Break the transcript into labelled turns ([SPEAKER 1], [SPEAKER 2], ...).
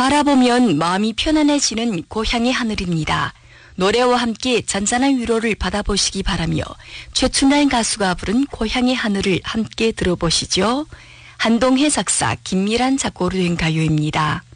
[SPEAKER 1] 바라보면 마음이 편안해지는 고향의 하늘입니다. 노래와 함께 잔잔한 위로를 받아보시기 바라며 최춘달 가수가 부른 고향의 하늘을 함께 들어보시죠. 한동혜 작사, 김미란 작곡으로 된 가요입니다.